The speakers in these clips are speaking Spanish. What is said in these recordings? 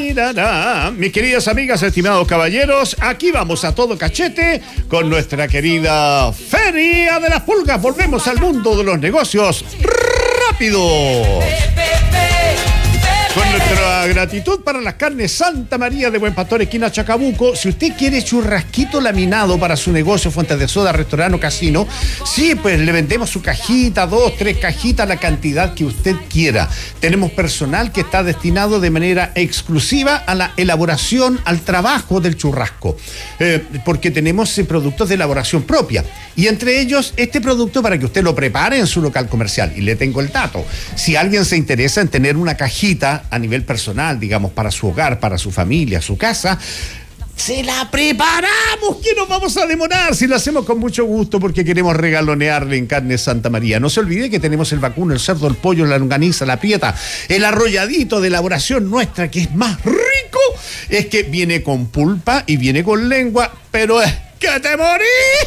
Tarirará. Mis queridas amigas, estimados caballeros, aquí vamos a todo cachete con nuestra querida Feria de las Pulgas. Volvemos al mundo de los negocios rápidos. Con nuestra gratitud para las carnes Santa María de Buen Pastor, esquina Chacabuco. Si usted quiere churrasquito laminado para su negocio, fuentes de soda, restaurante o casino, sí, pues le vendemos su cajita, 2, 3 cajitas, la cantidad que usted quiera. Tenemos personal que está destinado de manera exclusiva a la elaboración, al trabajo del churrasco, porque tenemos productos de elaboración propia. Y entre ellos, este producto para que usted lo prepare en su local comercial. Y le tengo el dato. Si alguien se interesa en tener una cajita a nivel personal, digamos, para su hogar, para su familia, su casa, se la preparamos. ¿Qué nos vamos a demorar? Si lo hacemos con mucho gusto porque queremos regalonearle en carne Santa María. No se olvide que tenemos el vacuno, el cerdo, el pollo, la longaniza, la prieta, el arrolladito de elaboración nuestra, que es más rico. Es que viene con pulpa y viene con lengua, pero es que te morí,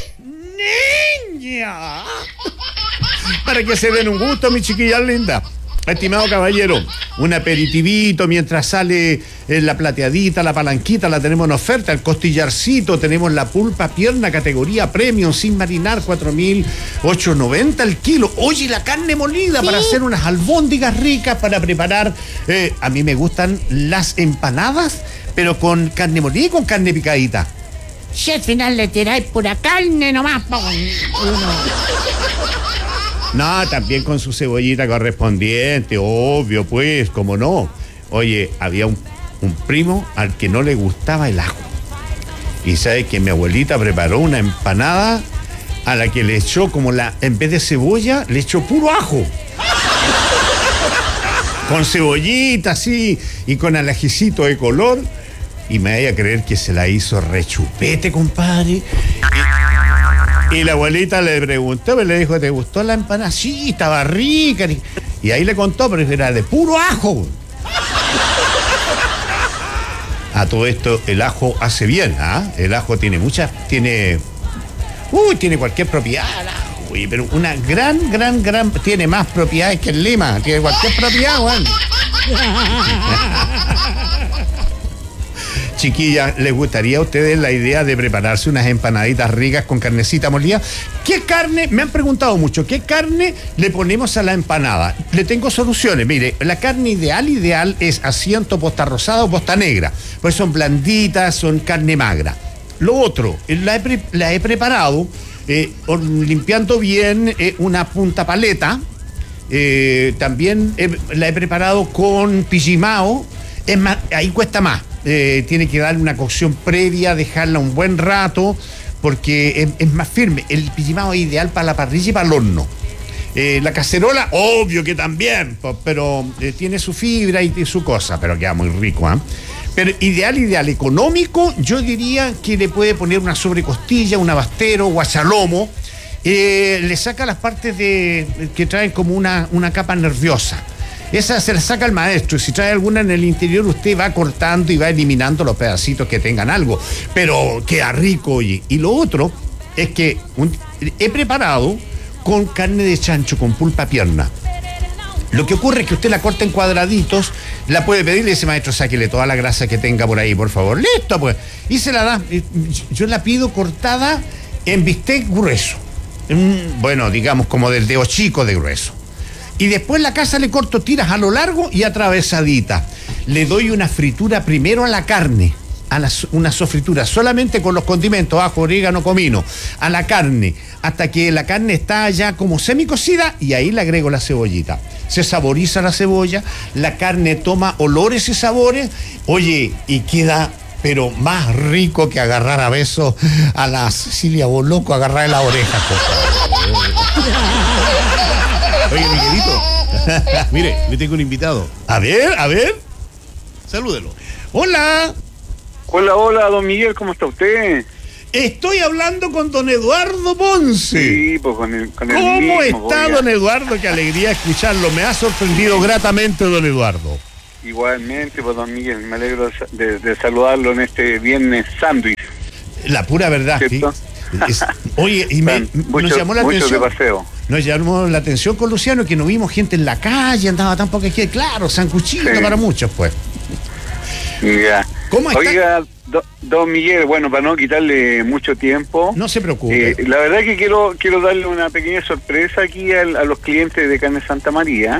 niña. Para que se den un gusto, mi chiquilla linda. Estimado caballero, un aperitivito mientras sale la plateadita, la palanquita, la tenemos en oferta, el costillarcito, tenemos la pulpa pierna categoría premium sin marinar, 4.890 el kilo. Oye, la carne molida, ¿sí?, para hacer unas albóndigas ricas, para preparar, a mí me gustan las empanadas, pero con carne molida y con carne picadita. Si al final le tiráis pura carne nomás, No, también con su cebollita correspondiente, obvio, pues, cómo no. Oye, había un primo al que no le gustaba el ajo. Y sabe que mi abuelita preparó una empanada a la que le echó en vez de cebolla, le echó puro ajo. Con cebollita, así, y con el ajicito de color. Y me vaya a creer que se la hizo rechupete, compadre. Y la abuelita le preguntó, le dijo, ¿te gustó la empanada? Sí, estaba rica. Y ahí le contó, pero era de puro ajo. A todo esto, el ajo hace bien, ¿ah? El ajo tiene tiene cualquier propiedad. Uy, pero una gran, tiene más propiedades que el lima. Tiene cualquier propiedad, Juan. Chiquillas, ¿les gustaría a ustedes la idea de prepararse unas empanaditas ricas con carnecita molida? ¿Qué carne? Me han preguntado mucho, ¿qué carne le ponemos a la empanada? Le tengo soluciones. Mire, la carne ideal es asiento, posta rosada o posta negra. Pues son blanditas, son carne magra. Lo otro, la he preparado limpiando bien una punta paleta. También la he preparado con pillimao. Es más, ahí cuesta más. Tiene que darle una cocción previa, dejarla un buen rato, porque es más firme. El pillimao es ideal para la parrilla y para el horno. La cacerola, obvio que también, pero tiene su fibra y su cosa, pero queda muy rico, ¿eh? Pero ideal, económico, yo diría que le puede poner una sobrecostilla, un abastero, guachalomo. Le saca las partes que traen como una capa nerviosa. Esa se la saca el maestro, y si trae alguna en el interior, usted va cortando y va eliminando los pedacitos que tengan algo, pero queda rico, oye. Y lo otro es que he preparado con carne de chancho, con pulpa pierna. Lo que ocurre es que usted la corta en cuadraditos, la puede pedir y le dice, maestro, sáquele toda la grasa que tenga por ahí, por favor. Listo, pues. Y se la da. Yo la pido cortada en bistec grueso. Bueno, digamos como del dedo chico de grueso. Y después la casa le corto tiras a lo largo y atravesadita. Le doy una fritura primero a la carne, una sofritura solamente con los condimentos, ajo, orégano, comino, a la carne, hasta que la carne está ya como semicocida, y ahí le agrego la cebollita. Se saboriza la cebolla, la carne toma olores y sabores, oye, y queda pero más rico que agarrar a besos a la Cecilia Boloco, agarrar la oreja. Oye, Miguelito, mire, le tengo un invitado. A ver. Salúdelo. Hola. Hola, don Miguel, ¿cómo está usted? Estoy hablando con don Eduardo Ponce. Sí, pues con el ¿Cómo mismo, está, don Eduardo? Qué alegría escucharlo. Me ha sorprendido gratamente, don Eduardo. Igualmente, pues don Miguel, me alegro de saludarlo en este viernes sándwich. La pura verdad, ¿sí? Oye, y nos llamó la atención. De paseo. Nos llamó la atención con Luciano que no vimos gente en la calle, andaba tan poca gente, claro, sancuchito, sí, para muchos, pues. Ya. ¿Cómo está? Oiga, don Miguel, bueno, para no quitarle mucho tiempo, No se preocupe. la verdad que quiero darle una pequeña sorpresa aquí a los clientes de Carne Santa María,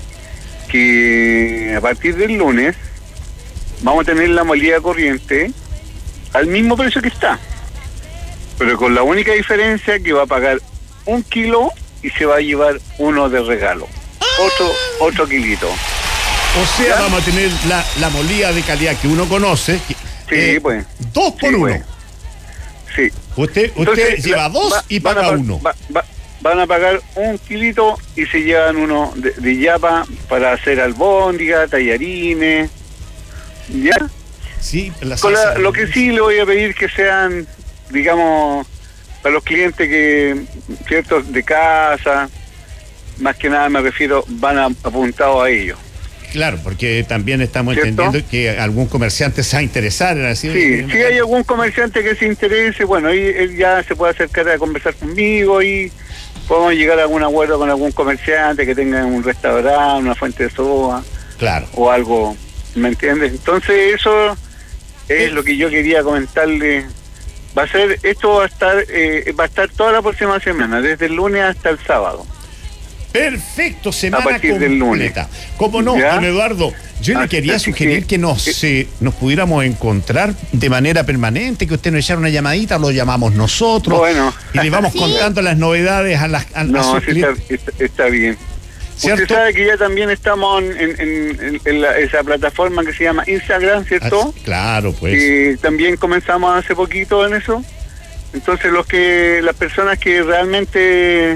que a partir del lunes vamos a tener la molida corriente al mismo precio que está, pero con la única diferencia que va a pagar 1 kilo y se va a llevar uno de regalo, otro kilito. O sea, ¿ya? vamos a tener la molida de calidad que uno conoce. Sí, pues. 2 por Sí, 1. pues. Sí. Usted Entonces, lleva 2 y paga 1. Van a pagar 1 kilito y se llevan uno de yapa para hacer albóndiga, tallarines, ¿ya? Sí, Lo que sí le voy a pedir que sean, digamos, para los clientes que, ciertos de casa, más que nada me refiero, van apuntados a ellos. Claro, porque también estamos ¿cierto? entendiendo que algún comerciante se va a interesar en así. Sí, si hay algún comerciante que se interese, bueno, ahí él ya se puede acercar a conversar conmigo y podemos llegar a algún acuerdo con algún comerciante que tenga un restaurante, una fuente de soda, Claro. o algo, ¿me entiendes? Entonces eso es lo que yo quería comentarle. Esto va a estar toda la próxima semana, desde el lunes hasta el sábado. Perfecto, semana A partir del lunes. completa. ¿Cómo no, ¿Ya? don Eduardo? Yo le quería Así sugerir que nos pudiéramos encontrar de manera permanente, que usted nos echara una llamadita, lo llamamos nosotros. Bueno. Y le vamos Sí. contando las novedades a No, sus sí clientes. está bien. ¿Cierto? Usted sabe que ya también estamos en esa plataforma que se llama Instagram, ¿cierto? Claro, pues. Y también comenzamos hace poquito en eso. Entonces las personas que realmente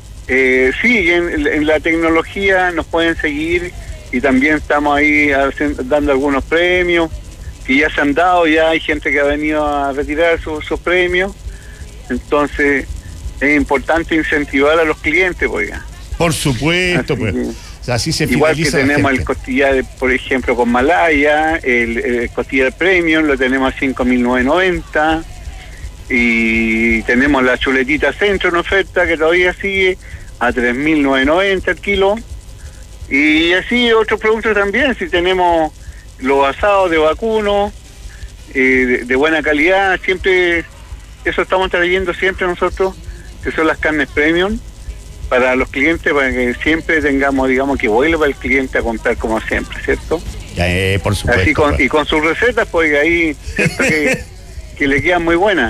siguen en la tecnología nos pueden seguir, y también estamos ahí dando algunos premios que ya se han dado, ya hay gente que ha venido a retirar sus premios. Entonces es importante incentivar a los clientes, oiga. Por supuesto, Así pues. que, O sea, así se igual que fideliza la tenemos el gente. costillar, por ejemplo, con Malaya, el costillar premium lo tenemos a 5.990, y tenemos la chuletita centro en oferta que todavía sigue a 3.990 el kilo, y así otros productos también. Si tenemos los asados de vacuno de buena calidad, siempre eso estamos trayendo siempre nosotros, que son las carnes premium para los clientes, para que siempre tengamos, digamos, que vuelva el cliente a comprar como siempre, ¿cierto? Por supuesto. Así pues. y con sus recetas, pues ahí, ¿cierto? que le quedan muy buenas.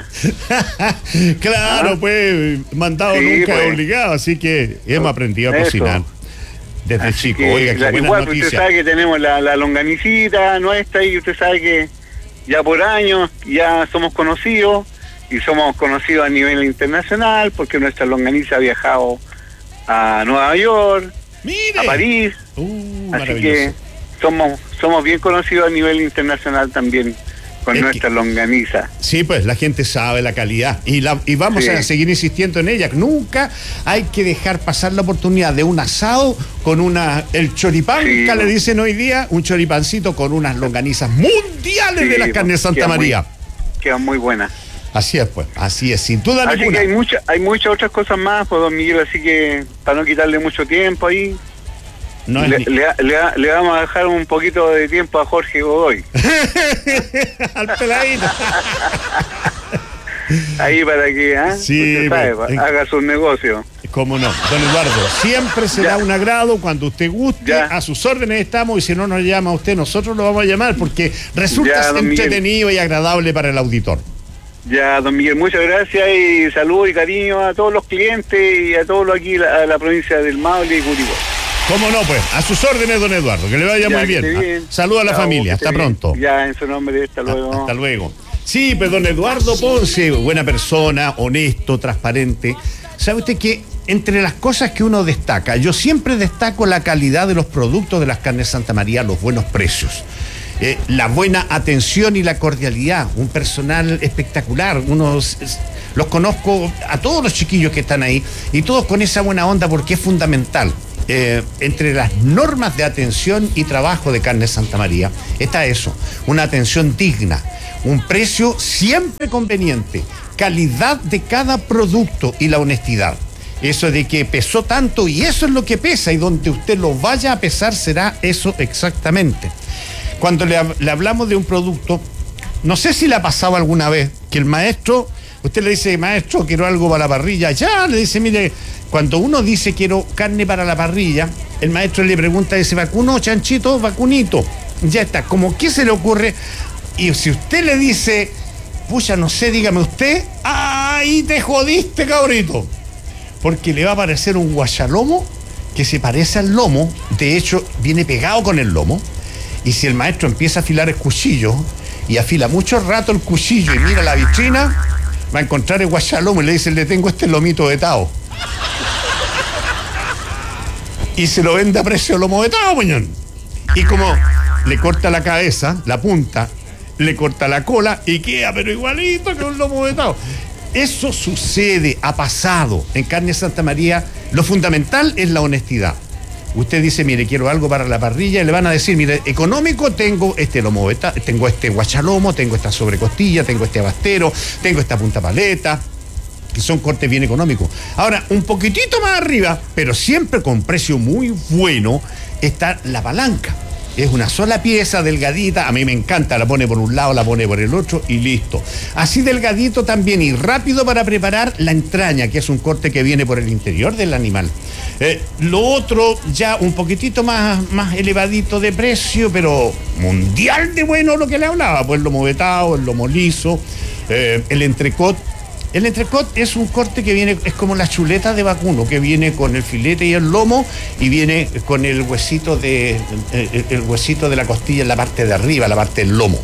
Claro, pues, mandado Sí, nunca pues. es obligado, así que hemos aprendido a Eso. cocinar desde Así chico. que, Oiga, qué buenas igual, usted noticias. sabe que tenemos la longanicita nuestra, y usted sabe que ya por años ya somos conocidos, y somos conocidos a nivel internacional, porque nuestra longaniza ha viajado a Nueva York, Mire. a París, así Maravilloso. que somos bien conocidos a nivel internacional también con Es nuestra longaniza. Sí, pues la gente sabe la calidad y vamos Sí. a seguir insistiendo en ella. Nunca hay que dejar pasar la oportunidad de un asado con el choripán, Sí, que le no. dicen hoy día, un choripancito con unas longanizas mundiales Sí, de las carnes Santa queda María. Queda muy buena. Así es, pues, así es, sin duda Así ninguna. que hay muchas otras cosas más, pues, don Miguel, así que para no quitarle mucho tiempo ahí, No es le vamos a dejar un poquito de tiempo a Jorge Godoy. al peladito. Ahí para que, Sí, usted sabe, pues, haga sus negocios. ¿Cómo no? Don Eduardo, siempre será Ya. un agrado cuando usted guste, Ya. a sus órdenes estamos, y si no nos llama usted, nosotros lo vamos a llamar, porque resulta Ya, don Miguel. entretenido y agradable para el auditor. Ya, don Miguel, muchas gracias, y saludos y cariño a todos los clientes y a todos los aquí, a la provincia del Maule y Curicó. ¿Cómo no, pues? A sus órdenes, don Eduardo, que le vaya Ya, muy que bien. esté bien. Saludos a la Chao, familia, que esté hasta bien. pronto. Ya, en su nombre, hasta luego. Hasta luego. Sí, pues don Eduardo Ponce, buena persona, honesto, transparente. ¿Sabe usted que entre las cosas que uno destaca, yo siempre destaco la calidad de los productos de las carnes Santa María, los buenos precios, la buena atención y la cordialidad, un personal espectacular, los conozco a todos los chiquillos que están ahí, y todos con esa buena onda, porque es fundamental. Entre las normas de atención y trabajo de Carnes Santa María está eso, una atención digna, un precio siempre conveniente, calidad de cada producto y la honestidad. Eso de que pesó tanto, y eso es lo que pesa, y donde usted lo vaya a pesar será eso exactamente. Cuando le hablamos de un producto, no sé si le ha pasado alguna vez que el maestro, usted le dice, maestro, quiero algo para la parrilla. Ya, le dice, mire, cuando uno dice quiero carne para la parrilla, el maestro le pregunta, dice, ¿vacuno, chanchito, vacunito? Ya está, como ¿qué se le ocurre? Y si usted le dice, pucha, no sé, dígame usted, ¡ay, te jodiste, cabrito! Porque le va a aparecer un guachalomo que se parece al lomo, de hecho, viene pegado con el lomo, y si el maestro empieza a afilar el cuchillo, y afila mucho rato el cuchillo y mira la vitrina, va a encontrar el guachalomo y le dice, le tengo este lomito vetado. Y se lo vende a precio de lomo vetado, muñón. Y como le corta la cabeza, la punta, le corta la cola y queda pero igualito que un lomo vetado. Eso sucede, ha pasado. En Carne Santa María, lo fundamental es la honestidad. Usted dice, mire, quiero algo para la parrilla, y le van a decir, mire, económico, tengo este lomo, tengo este guachalomo, tengo esta sobrecostilla, tengo este abastero, tengo esta punta paleta, que son cortes bien económicos. Ahora, un poquitito más arriba, pero siempre con precio muy bueno, está la palanca. Es una sola pieza delgadita, a mí me encanta, la pone por un lado, la pone por el otro y listo. Así delgadito también y rápido para preparar la entraña, que es un corte que viene por el interior del animal. Lo otro ya un poquitito más elevadito de precio, pero mundial de bueno lo que le hablaba, pues el lomo vetado, el lomo liso, el entrecot. El entrecot es un corte que viene, es como la chuleta de vacuno, que viene con el filete y el lomo y viene con el huesito de la costilla en la parte de arriba, la parte del lomo.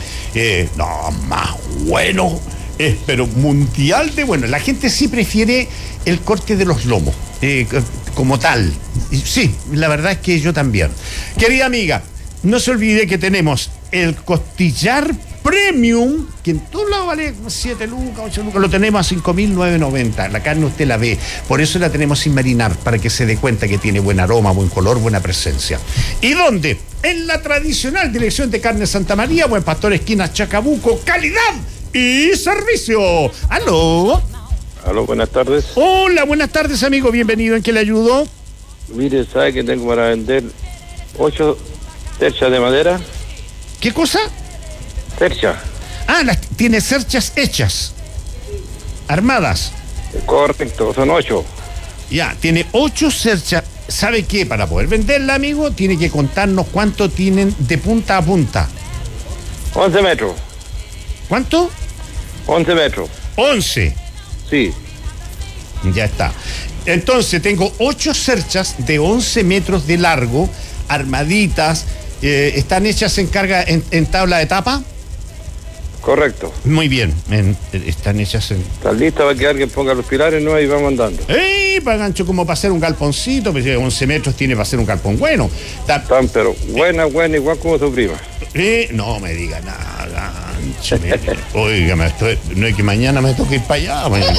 No, más bueno, pero mundial de bueno. La gente sí prefiere el corte de los lomos, como tal. Sí, la verdad es que yo también. Querida amiga, no se olvide que tenemos el costillar premium, que en todos lados vale 7 lucas, 8 lucas, lo tenemos a 5.990. La carne usted la ve, por eso la tenemos sin marinar, para que se dé cuenta que tiene buen aroma, buen color, buena presencia. ¿Y dónde? En la tradicional dirección de Carne Santa María, Buen Pastor, esquina Chacabuco, calidad y servicio. ¡Aló! Aló, buenas tardes. Hola, buenas tardes, amigo, bienvenido. ¿En qué le ayudo? Mire, ¿sabe que tengo para vender 8 cerchas de madera? ¿Qué cosa? Cercha. Ah, tiene cerchas hechas, armadas. Correcto, son 8. Ya, tiene 8 cerchas. ¿Sabe qué? Para poder venderla, amigo, tiene que contarnos cuánto tienen de punta a punta. 11 metros. ¿Cuánto? 11 metros. 11. Sí. Ya está. Entonces, tengo 8 cerchas de 11 metros de largo, armaditas, están hechas en tabla de tapa. Correcto. Muy bien, están hechas en... ¿Están listas para que alguien ponga los pilares? No, y vamos andando. Para gancho, como para hacer un galponcito, pues 11 metros tiene para hacer un galpón bueno. Están, pero buena, igual como su prima. No me diga nada, gancho. Oiga, no es que mañana me toque ir para allá. Mañana.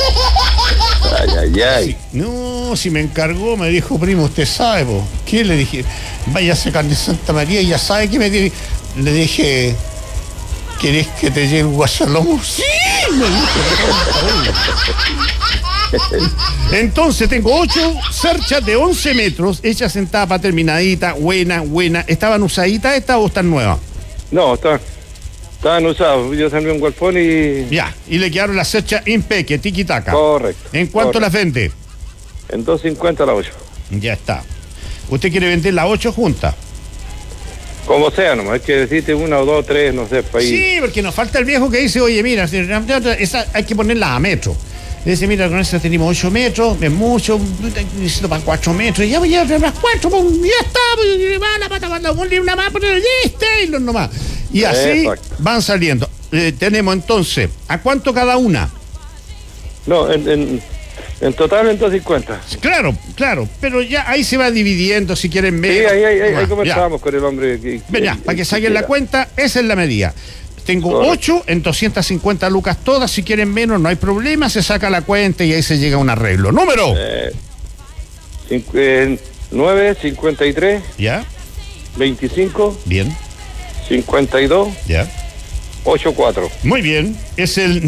Ay. Sí, no, si me encargó, me dijo, primo, usted sabe, po. ¿Qué le dije? Váyase a Carne Santa María y ya sabe que me tiene... Le dije... ¿Querés que te lleve un guachalomo? ¡Sí! Me dijo. Entonces tengo 8 cerchas de 11 metros, hechas en tapa, terminadita, buena. ¿Estaban usaditas estas o están nuevas? No, estaban usados. Yo salí un galpón y... Ya, y le quedaron las cerchas impeque, tiquitaca. Correcto. ¿En cuánto las vende? En 2.50 la 8. Ya está. ¿Usted quiere vender las 8 juntas? Como sea, nomás, hay que decirte 1 o 2, 3, no sé, para ahí. Sí, porque nos falta el viejo que dice, oye, mira, esa hay que ponerla a metro. Dice, mira, con esa tenemos 8 metros, es mucho, necesito para 4 metros, ya voy a hacer las 4, pues, ya está, pues, va la pata, cuando ponle una más, pero listo, nomás. Y así van saliendo. Tenemos entonces, ¿a cuánto cada una? No, en total en 2.50. Claro, pero ya ahí se va dividiendo si quieren menos. Sí, ahí conversábamos con el hombre. Ya, para que saquen la cuenta, esa es la medida. Tengo 8 en 250 lucas todas, si quieren menos no hay problema, se saca la cuenta y ahí se llega a un arreglo. ¿Número? 9, 53. ¿Ya? 25. Bien. 52. ¿Ya? 84. Muy bien, es el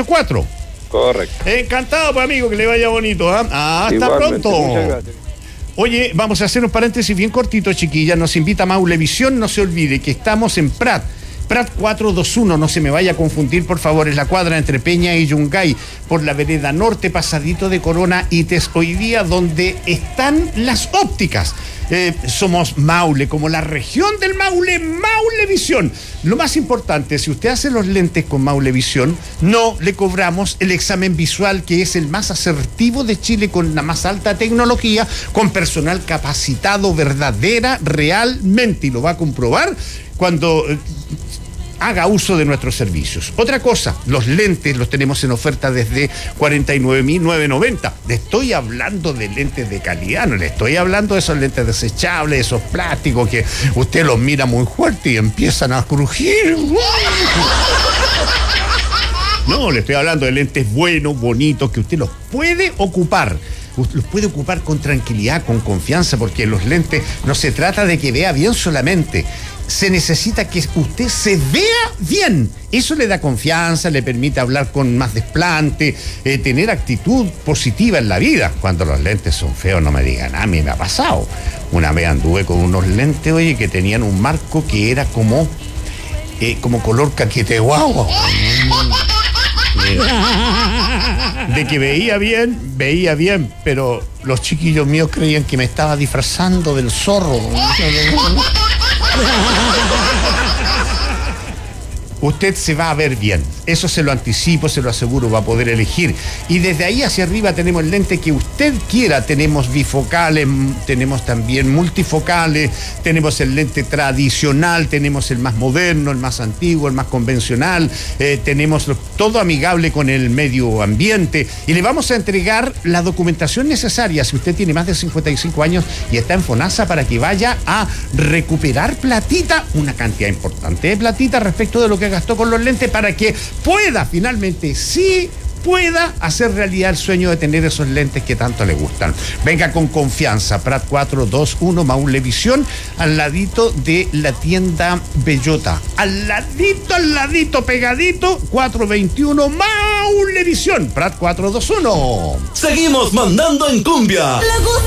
953-25-5284. Correcto. Encantado, pues, amigo, que le vaya bonito. Hasta Igualmente, pronto. muchas gracias. Oye, vamos a hacer un paréntesis bien cortito, chiquilla. Nos invita Maulevisión. No se olvide que estamos en Prat 421, no se me vaya a confundir, por favor, es la cuadra entre Peña y Yungay, por la vereda norte, pasadito de Corona y Tes, hoy día donde están las ópticas. Somos Maule, como la región del Maule, Maulevisión. Lo más importante, si usted hace los lentes con Maulevisión, no le cobramos el examen visual, que es el más asertivo de Chile, con la más alta tecnología, con personal capacitado realmente, y lo va a comprobar cuando haga uso de nuestros servicios. Otra cosa, los lentes los tenemos en oferta desde 49.990. Le estoy hablando de lentes de calidad, no le estoy hablando de esos lentes desechables, esos plásticos que usted los mira muy fuerte y empiezan a crujir. No, le estoy hablando de lentes buenos, bonitos, que usted los puede ocupar. Los puede ocupar con tranquilidad, con confianza, porque los lentes no se trata de que vea bien solamente. Se necesita que usted se vea bien. Eso le da confianza, le permite hablar con más desplante, tener actitud positiva en la vida. Cuando los lentes son feos, no me digan, a mí me ha pasado. Una vez anduve con unos lentes, oye, que tenían un marco que era como color caquete guagua. De que veía bien, pero los chiquillos míos creían que me estaba disfrazando del zorro. Usted se va a ver bien, eso se lo anticipo, se lo aseguro, va a poder elegir. Y desde ahí hacia arriba tenemos el lente que usted quiera. Tenemos bifocales, tenemos también multifocales, tenemos el lente tradicional, tenemos el más moderno, el más antiguo, el más convencional, tenemos todo amigable con el medio ambiente, y le vamos a entregar la documentación necesaria si usted tiene más de 55 años y está en FONASA, para que vaya a recuperar platita, una cantidad importante de platita respecto de lo que gastó con los lentes, para que pueda finalmente, sí pueda hacer realidad el sueño de tener esos lentes que tanto le gustan. Venga con confianza, Prat 421 Maulevisión, al ladito de la tienda Bellota, al ladito, pegadito, 421 Maulevisión, Prat 421. Seguimos mandando en cumbia.